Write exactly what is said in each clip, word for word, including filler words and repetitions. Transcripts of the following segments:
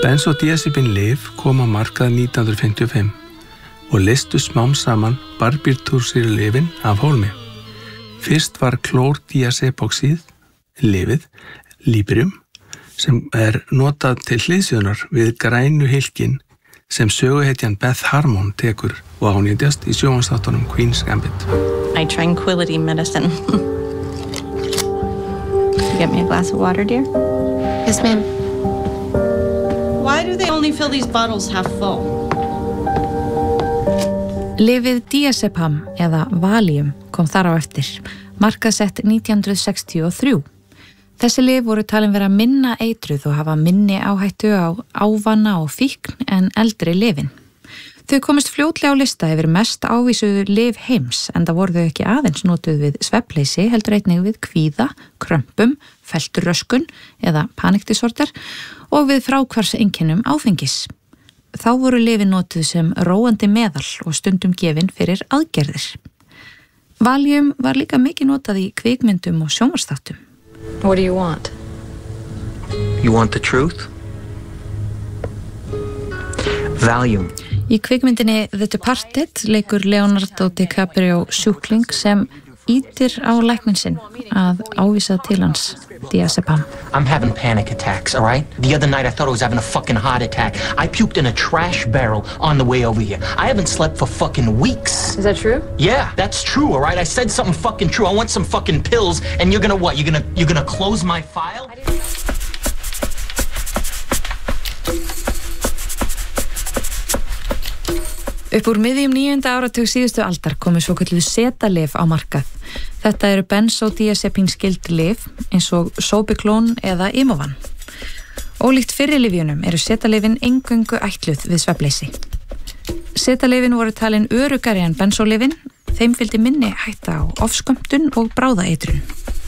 Bensodiazepín-lyf kom á markað nítján hundruð fimmtíu og fimm og leystu smám saman barbitúrsýrulyfin af hólmi. Fyrst var klórdiazepóxíð, lyfið, Librium, sem er notað til hliðsjónar við grænu hylkin sem söguhetjan Beth Harmon tekur og ánýtjast í sjónvarpsþáttunum Queen's Gambit. My tranquility medicine. Get me a glass of water, dear? Yes, ma'am. Why do they only fill these bottles half full? Lyfið diazepam eða Valium kom þar á eftir, markaðsett nítján hundruð sextíu og þrjú. Þessi lyf voru talin vera minna eitruð og hafa minni áhættu á ávana og fíkn en eldri lyfin. Þau komist fljótlega á lista yfir mest ávísuðu lyf heims, enda voru þau ekki aðeins notuð við svefnleysi, heldur einnig við kvíða, krömpum, felturröskun eða panikdisorder og við fráhvarfseinkennum áfengis. Þá voru lyfin notuð sem róandi meðal og stundum gefin fyrir aðgerðir. Valium var líka mikið notað í kvikmyndum og sjónvarpsþáttum. What do you want? You want the truth? Valium. Í kvikmyndinni The Departed leikur Leonardo DiCaprio sjúkling sem ítir á læknin sinn að ávísa til hans diazepam. I'm having panic attacks, all right? The other night I thought I was having a fucking heart attack. I puked in a trash barrel on the way over here. I haven't slept for fucking weeks. Is that true? Yeah, that's true, all right? I said something fucking true. I want some fucking pills, and you're gonna what? You're gonna you're gonna close my file? Upp úr miðjum níunda áratug síðustu aldar komu svokölluð setalyf á markað. Þetta eru bensodiazepín-skyld lyf eins og Sobiklón eða Imovan. Ólíkt fyrri lyfjunum eru setalyfin eingöngu ætluð við svefnleysi. Setalyfin voru talin öruggari en bensolyfin, þeim fylgdi minni hætta á ofskömmtun og bráðaeitrun.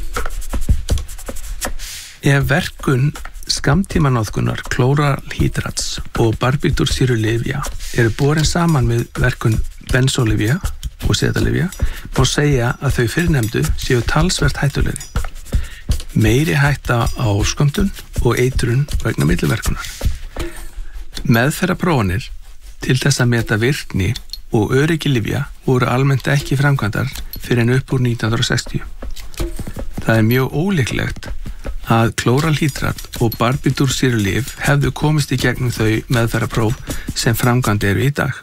Ef verkun skammtímanóðkunar klóralhídrats og barbitúrsýrulyfja eru borin saman við verkun bensolyfja og setalyfja, má segja að þau fyrrnefndu séu talsvert hættulegri. Meiri hætta á skömmtun og eitrun vegna milliverkunar. Meðferðarprófanir til þess að meta virkni og öryggi lyfja voru almennt ekki framkvæmdar fyrir en upp úr nítján hundruð sextíu. Það er mjög ólíklegt að klóralhídrat og barbitúrsýrulyf hefðu komist í gegnum þau meðferðarpróf sem framkvæmd eru í dag.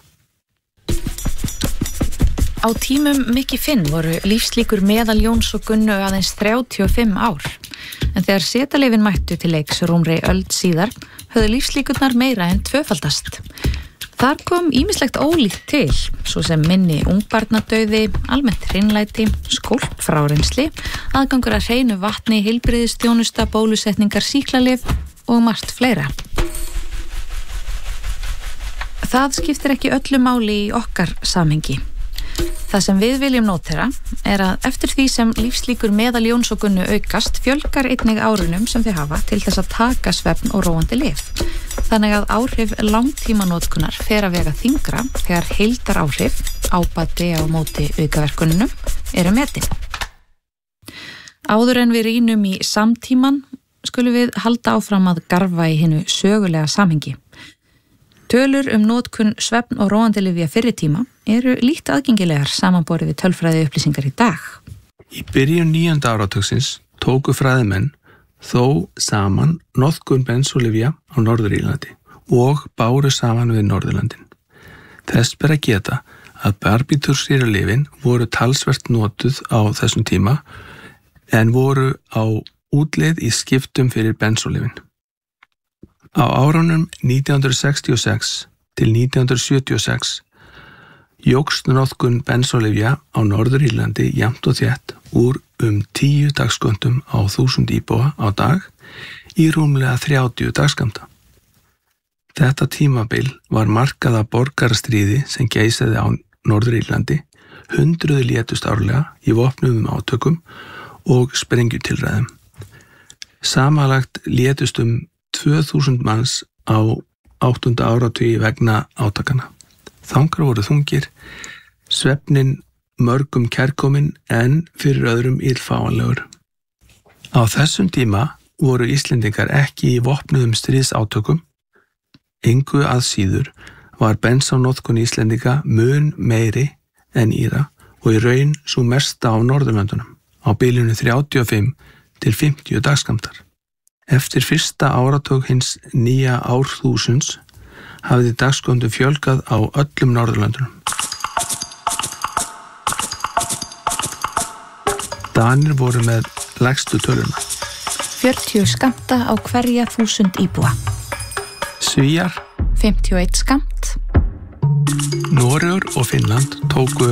Á tímum Mikki Finn voru lífslíkur meðal Jóns og Gunnu aðeins þrjátíu og fimm ár, en þegar setalyfin mættu til leiks rúmri öld síðar, höfðu lífslíkurnar meira en tvöfaldast. Þar kom ýmislegt ólíkt til, svo sem minni ungbarnadauði, almennt hreinlæti, skólpfrárensli, aðgangur að hreinu vatni, heilbrigðisþjónusta, bólusetningar, sýklalyf og margt fleira. Það skiptir ekki öllu máli í okkar samhengi. Það sem við viljum nótera er að eftir því sem lífslíkur meðal Jóns og Gunnu aukast, fjölgar einnig árunum sem þau hafa til þess að taka svefn og róandi lyf. Þannig að áhrif langtímanótkunar fer að vega þyngra þegar heildar áhrif, ábati á móti aukaverkununum, eru metin. Áður en við rýnum í samtíman skulum við halda áfram að garfa í hinu sögulega samhengi. Tölur um notkun svefn og róandi lyfja fyrri tíma eru lítt aðgengilegar samanborið við tölfræði upplýsingar í dag. Í byrjun níunda áratugsins tóku fræðimenn þó saman notkun bensolyfja á Norður-Írlandi og báru saman við Norðurlandin. Þess ber að geta að barbitúrsýrulyfin voru talsvert notuð á þessum tíma en voru á útleið í skiptum fyrir bensolyfin. Á árunum nítján hundruð sextíu og sex til nítján hundruð sjötíu og sex jókst notkun bensolyfja á Norður-Írlandi jafnt og þétt úr um tíu dagskömmtum á þúsund íbúa á dag í rúmlega þrjátíu dagskammta. Þetta tímabil var markað af borgarastríði sem geisaði á Norður-Írlandi, hundruði létust árlega í vopnuðum átökum og sprengjutilræðum. Samanlagt létust um tvö þúsund manns á áttunda áratugi vegna átakana. Þangar voru þungir, svefnin mörgum kærkominn en fyrir öðrum illfáanlegur. Á þessum tíma voru Íslendingar ekki í vopnuðum stríðsátökum, Engu að síður var bensínnotkun Íslendinga mun meiri en Íra og í raun sú mesta á Norðurlöndunum á bilinu þrjátíu og fimm til fimmtíu dagskammtar. Eftir fyrsta áratug hins nýja árþúsunds hafði dagskömmtum fjölgað á öllum Norðurlöndunum. Danir voru með lægstu töluna. fjörutíu skammta á hverja þúsund íbúa. Svíar fimmtíu og einn skammt. Noregur og Finnland tóku